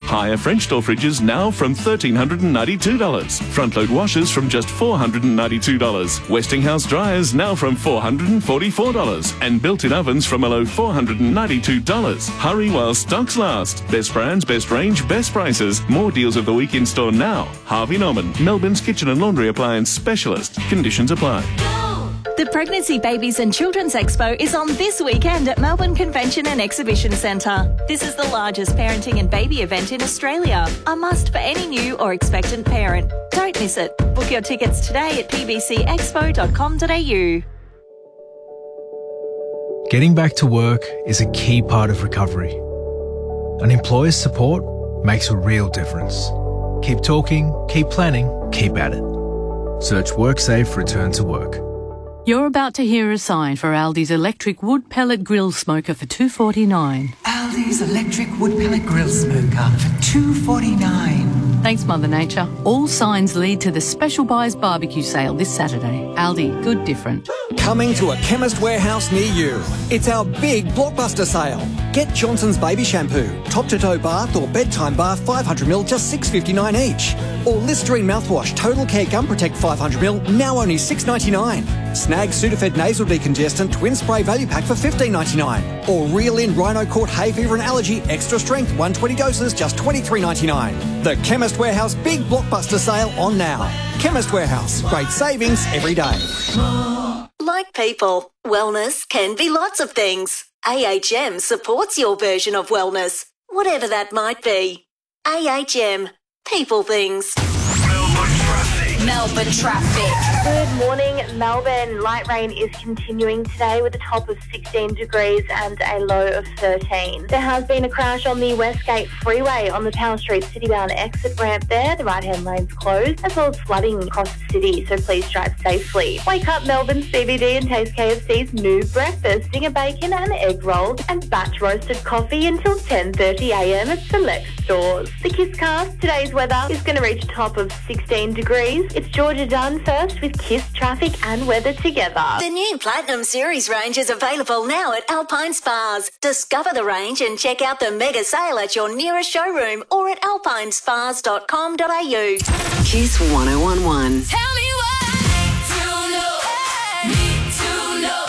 Hire French door fridges now from $1,392. Front load washers from just $492. Westinghouse dryers now from $444. And built-in ovens from a low $492. Hurry while stocks last. Best brands, best range, best prices. More deals of the week in store now. Harvey Norman, Melbourne's kitchen and laundry appliance specialist. Conditions apply. The Pregnancy, Babies and Children's Expo is on this weekend at Melbourne Convention and Exhibition Centre. This is the largest parenting and baby event in Australia. A must for any new or expectant parent. Don't miss it. Book your tickets today at pbcexpo.com.au. Getting back to work is a key part of recovery. An employer's support makes a real difference. Keep talking, keep planning, keep at it. Search WorkSafe Return to Work. You're about to hear a sign for Aldi's electric wood pellet grill smoker for $2.49. Aldi's electric wood pellet grill smoker for $2.49. Thanks, Mother Nature. All signs lead to the Special Buys barbecue sale this Saturday. Aldi, good different. Coming to a Chemist Warehouse near you. It's our big blockbuster sale. Get Johnson's Baby Shampoo, top-to-toe bath or bedtime bath 500ml, just $6.59 each. Or Listerine mouthwash, Total Care Gum Protect 500ml, now only $6.99. Snag Sudafed Nasal Decongestant Twin Spray Value Pack for $15.99. Or Reel In Rhino Court Hay Fever and Allergy Extra Strength 120 doses, just $23.99. The Chemist Warehouse Big Blockbuster Sale on now. Chemist Warehouse, great savings every day. Like people, wellness can be lots of things. AHM supports your version of wellness, whatever that might be. AHM, people things. Melbourne traffic. Good morning, Melbourne. Light rain is continuing today with a top of 16 degrees and a low of 13. There has been a crash on the Westgate Freeway on the Tower Street Citybound exit ramp there. The right-hand lane's closed, as well as flooding across the city, so please drive safely. Wake up Melbourne CBD and taste KFC's new breakfast, Zinger bacon and egg rolls and batch roasted coffee until 10:30am at select stores. The Kisscast, today's weather is going to reach a top of 16 degrees. It's Georgia Dunn first with Kiss traffic and weather together. The new Platinum Series range is available now at Alpine Spas. Discover the range and check out the mega sale at your nearest showroom or at alpinespas.com.au. Kiss 1011. Tell me what I need to know.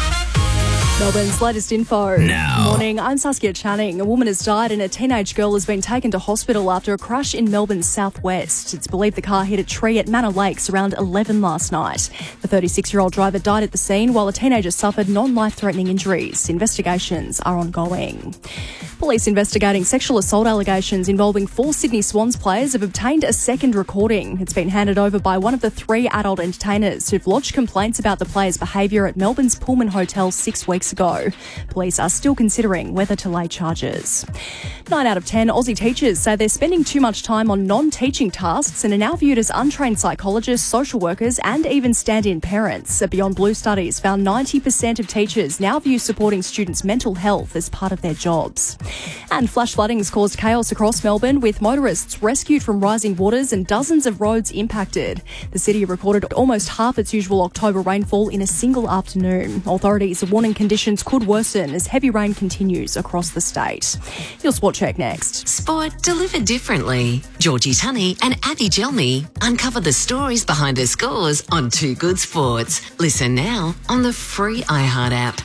Melbourne's latest info. Now. Good morning, I'm Saskia Channing. A woman has died and a teenage girl has been taken to hospital after a crash in Melbourne's southwest. It's believed the car hit a tree at Manor Lakes around 11 last night. The 36-year-old driver died at the scene while a teenager suffered non-life-threatening injuries. Investigations are ongoing. Police investigating sexual assault allegations involving 4 Sydney Swans players have obtained a second recording. It's been handed over by one of the 3 adult entertainers who've lodged complaints about the players' behaviour at Melbourne's Pullman Hotel 6 weeks ago. Police are still considering whether to lay charges. 9 out of 10 Aussie teachers say they're spending too much time on non-teaching tasks and are now viewed as untrained psychologists, social workers and even stand-in parents. A Beyond Blue studies found 90% of teachers now view supporting students' mental health as part of their jobs. And flash flooding's caused chaos across Melbourne, with motorists rescued from rising waters and dozens of roads impacted. The city recorded almost half its usual October rainfall in a single afternoon. Authorities are warning conditions could worsen as heavy rain continues across the state. Your Sport Check next. Sport delivered differently. Georgie Tunney and Abby Gelmy uncover the stories behind the scores on Too Good Sports. Listen now on the free iHeart app.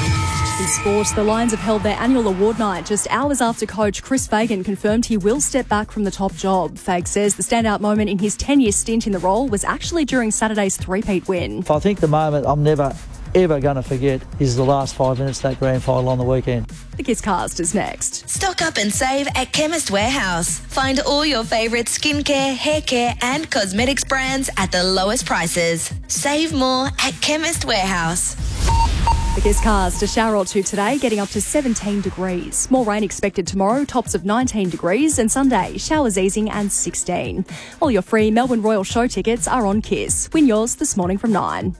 In sport, the Lions have held their annual award night just hours after coach Chris Fagan confirmed he will step back from the top job. Fag says the standout moment in his 10-year stint in the role was actually during Saturday's three-peat win. I think the moment I'm never, ever going to forget is the last 5 minutes of that grand final on the weekend. The Kisscast is next. Stock up and save at Chemist Warehouse. Find all your favourite skincare, hair care and cosmetics brands at the lowest prices. Save more at Chemist Warehouse. The Kisscast, a shower or two today, getting up to 17 degrees. More rain expected tomorrow, tops of 19 degrees, and Sunday, showers easing and 16. All your free Melbourne Royal Show tickets are on Kiss. Win yours this morning from 9.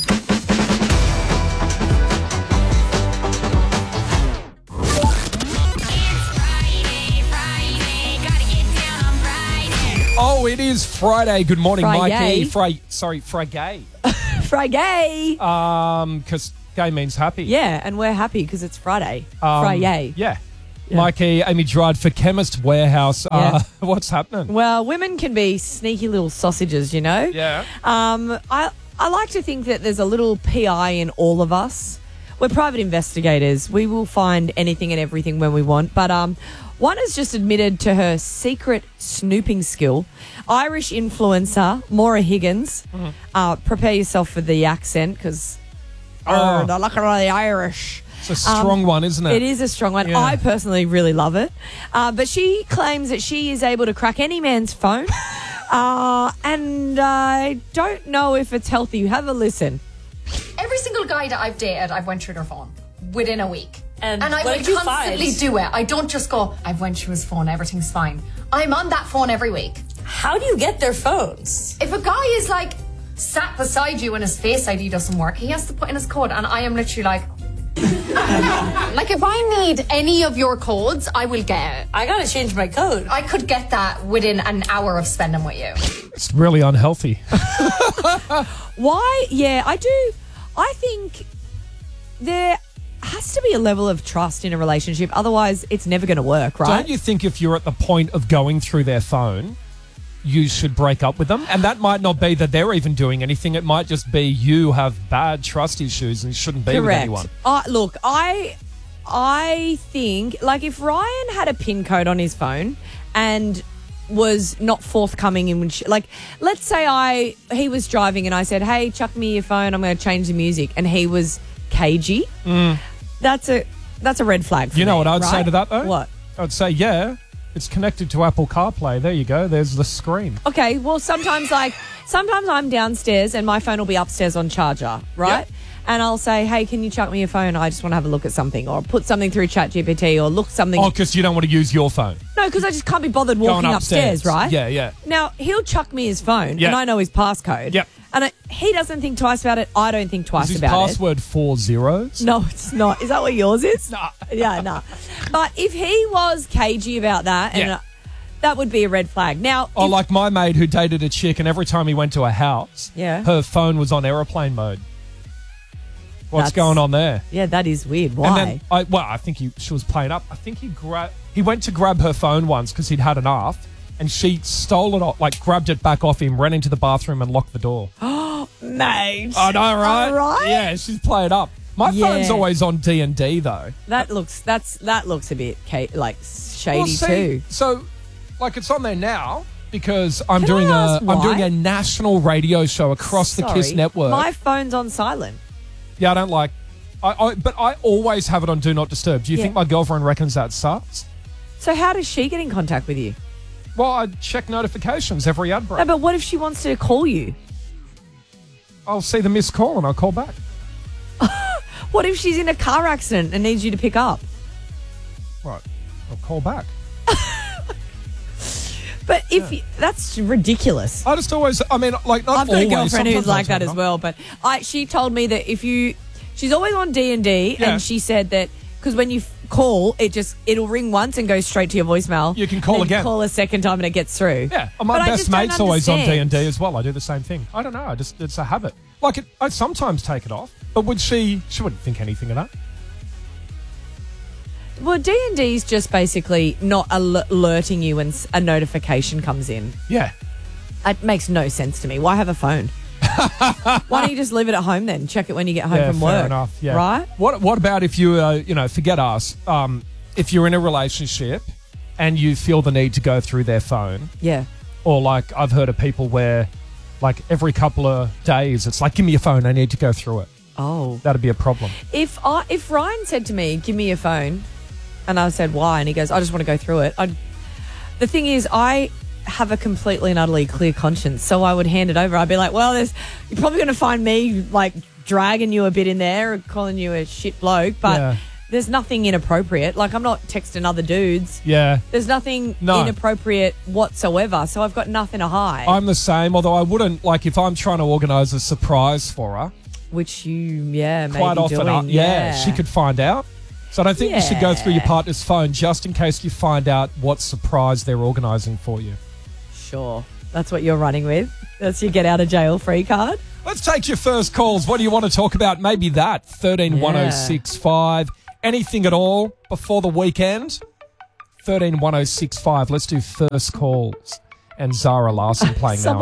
Oh, it is Friday. Good morning, Friday. Mikey. Friday. Friday. Because gay means happy. Yeah, and we're happy because it's Friday. Friday. Yeah. Mikey, Amy Gerard for Chemist Warehouse. What's happening? Well, women can be sneaky little sausages, you know? Yeah. I like to think that there's a little PI in all of us. We're private investigators. We will find anything and everything when we want. But one has just admitted to her secret snooping skill. Irish influencer Maura Higgins. Prepare yourself for the accent because the luck of the Irish. It's a strong one, isn't it? It is a strong one. Yeah. I personally really love it. But she claims that she is able to crack any man's phone. And I don't know if it's healthy. Have a listen. Every single guy that I've dated, I've went through their phone within a week. And I what will did you constantly find? do it. I don't just go, I've went through his phone, everything's fine. I'm on that phone every week. How do you get their phones? If a guy is like sat beside you and his Face ID doesn't work, he has to put in his code, and I am literally like, like if I need any of your codes, I will get it. I gotta change my code. I could get that within an hour of spending with you. It's really unhealthy. Why? Yeah, I do. I think there has to be a level of trust in a relationship. Otherwise, it's never going to work, right? Don't you think if you're at the point of going through their phone, you should break up with them? And that might not be that they're even doing anything. It might just be you have bad trust issues and shouldn't be with anyone. Look, I think, like, if Ryan had a PIN code on his phone and was not forthcoming in which, like, let's say he was driving and I said, hey, chuck me your phone, I'm going to change the music, and he was cagey, that's a red flag for me. You know what I'd say right? to that, though? What? I'd say, yeah, it's connected to Apple CarPlay. There you go. There's the screen. Okay, well, sometimes I'm downstairs and my phone will be upstairs on charger, right? Yep. And I'll say, hey, can you chuck me your phone? I just want to have a look at something, or put something through ChatGPT, or look something. Oh, because you don't want to use your phone. No, because I just can't be bothered walking Going upstairs, right? Yeah, yeah. Now, he'll chuck me his phone, Yeah. and I know his passcode. Yep. And he doesn't think twice about it. I don't think twice Is his about password 4 zeros? it. No, it's not. Is that what yours is? Nah. Yeah, no. But if he was cagey about that, and that would be a red flag. Now, Oh, like my mate who dated a chick, and every time he went to a house, Yeah. her phone was on aeroplane mode. What's That's- going on there? yeah, that is weird. Why? And then, I think she was playing up. I think he went to grab her phone once because he'd had enough, and she stole it off, like grabbed it back off him, ran into the bathroom and locked the door. Mate. I know, right? All right? Yeah, she's played up. My Yeah. phone's always on D&D though. That looks a bit shady Well, see, too. So, like, it's on there now because I'm Can I doing ask I'm doing why? a national radio show across the KISS Sorry, network. My phone's on silent. Yeah, I don't like. But I always have it on Do Not Disturb. Do you Yeah. think my girlfriend reckons that sucks? So how does she get in contact with you? Well, I check notifications every ad break. No, but what if she wants to call you? I'll see the missed call and I'll call back. What if she's in a car accident and needs you to pick up? Right, I'll call back. But that's ridiculous. I just always, I mean, like, not I've got always. a girlfriend who's Sometimes like I'll that turn as it well. But she told me that she's always on D&D, Yeah. and she said that because when you call, it'll ring once and go straight to your voicemail. You can call then again. Call a second time and it gets through. Yeah, But my I best just don't mate's always on understand. D&D as well. I do the same thing. I don't know. It's a habit. Like, I sometimes take it off, but she wouldn't think anything of that. Well, D&D is just basically not alerting you when a notification comes in. Yeah. It makes no sense to me. Why have a phone? Why don't you just leave it at home then? Check it when you get home Yeah, from fair work. enough. Yeah. Right? What about if you, forget us, if you're in a relationship and you feel the need to go through their phone, Yeah. or like I've heard of people where, like, every couple of days, it's like, give me your phone, I need to go through it. Oh. That'd be a problem. If Ryan said to me, give me your phone, and I said, why? And he goes, I just want to go through it. The thing is, I have a completely and utterly clear conscience, so I would hand it over. I'd be like, well, you're probably going to find me, like, dragging you a bit in there, or calling you a shit bloke, but Yeah. there's nothing inappropriate. Like, I'm not texting other dudes. Yeah. There's nothing No. inappropriate whatsoever, so I've got nothing to hide. I'm the same, although I wouldn't, like, if I'm trying to organise a surprise for her, which you, may quite be often, doing. she could find out. So I don't think you should go through your Yeah. partner's phone just in case you find out what surprise they're organising for you. Sure. That's what you're running with. That's your get out of jail free card. Let's take your first calls. What do you want to talk about? Maybe that. 13 1065. Anything at all before the weekend? 13 1065. Let's do first calls. And Zara Larson playing now.